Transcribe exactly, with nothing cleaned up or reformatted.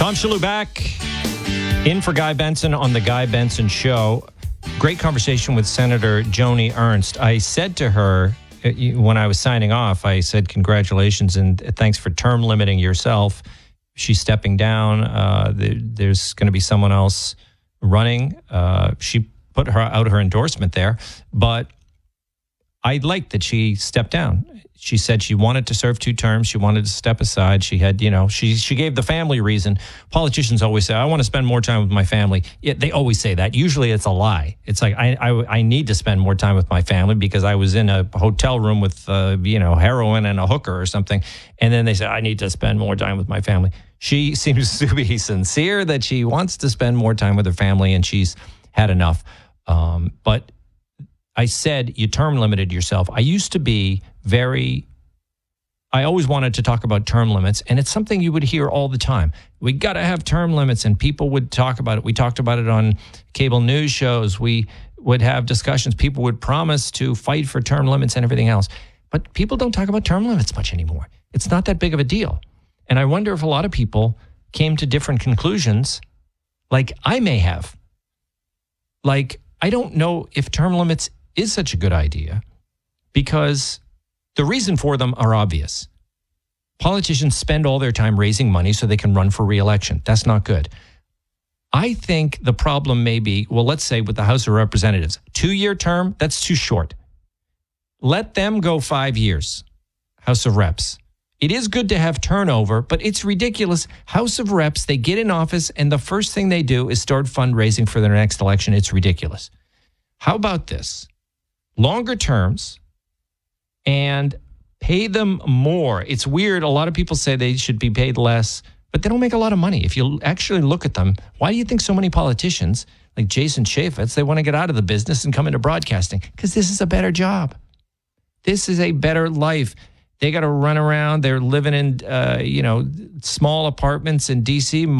Tom Shalhoub back in for Guy Benson on the Guy Benson Show. Great conversation with Senator Joni Ernst. I said to her when I was signing off, I said, congratulations and thanks for term limiting yourself. She's stepping down. Uh, there's going to be someone else running. Uh, she put her out her endorsement there, but I liked that she stepped down. She said she wanted to serve two terms. She wanted to step aside. She had, you know, she she gave the family reason. Politicians always say, I want to spend more time with my family. Yeah, they always say that. Usually it's a lie. It's like, I, I, I need to spend more time with my family because I was in a hotel room with, uh, you know, heroin and a hooker or something. And then they say, I need to spend more time with my family. She seems to be sincere that she wants to spend more time with her family and she's had enough. Um, but I said you term limited yourself. I used to be very, I always wanted to talk about term limits, and it's something you would hear all the time. We got to have term limits, and people would talk about it. We talked about it on cable news shows. We would have discussions. People would promise to fight for term limits and everything else. But people don't talk about term limits much anymore. It's not that big of a deal. And I wonder if a lot of people came to different conclusions, like I may have. Like, I don't know if term limits is such a good idea because the reason for them are obvious. Politicians spend all their time raising money so they can run for re-election. That's not good. I think the problem may be, well, let's say with the House of Representatives, two-year term, that's too short. Let them go five years, House of Reps. It is good to have turnover, but it's ridiculous. House of Reps, they get in office, and the first thing they do is start fundraising for their next election. It's ridiculous. How about this? Longer terms and pay them more. It's weird. A lot of people say they should be paid less, but they don't make a lot of money. If you actually look at them, why do you think so many politicians like Jason Chaffetz, they want to get out of the business and come into broadcasting? Because this is a better job. This is a better life. They got to run around. They're living in, uh, you know, small apartments in D C